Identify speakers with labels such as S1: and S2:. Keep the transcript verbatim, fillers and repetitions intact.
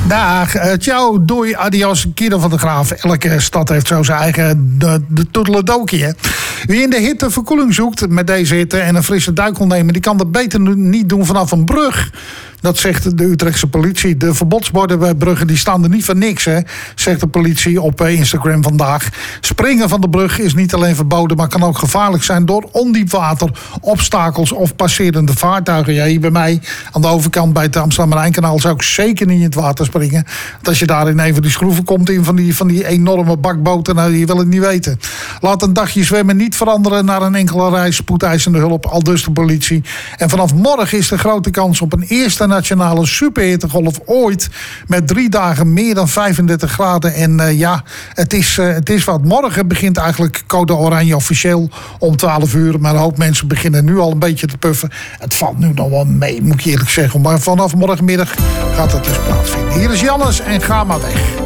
S1: Dag, uh, ciao, doei, adios, Guido van der Graaf. Elke stad heeft zo zijn eigen de, de toedeledokie. Wie in de hitte verkoeling zoekt met deze hitte en een frisse duik wil nemen, die kan dat beter niet doen vanaf een brug. Dat zegt de Utrechtse politie. De verbodsborden bij bruggen die staan er niet voor niks, hè, zegt de politie op Instagram vandaag. Springen van de brug is niet alleen verboden, maar kan ook gevaarlijk zijn door ondiep water, obstakels of passerende vaartuigen. Ja, hier bij mij aan de overkant bij het Amsterdam-Rijnkanaal zou ik zeker niet in het water springen. Want als je daar in een van die schroeven komt, in van die, van die enorme bakboten, nou, je wil het niet weten. Laat een dagje zwemmen niet veranderen naar een enkele reis spoedeisende hulp, aldus de politie. En vanaf morgen is de grote kans op een eerste nationale superhittegolf ooit. Met drie dagen meer dan vijfendertig graden. En uh, ja, het is, uh, het is wat. Morgen begint eigenlijk code oranje officieel om twaalf uur. Maar een hoop mensen beginnen nu al een beetje te puffen. Het valt nu nog wel mee, moet ik eerlijk zeggen. Maar vanaf morgenmiddag gaat het dus plaatsvinden. Hier is Jannes en ga maar weg.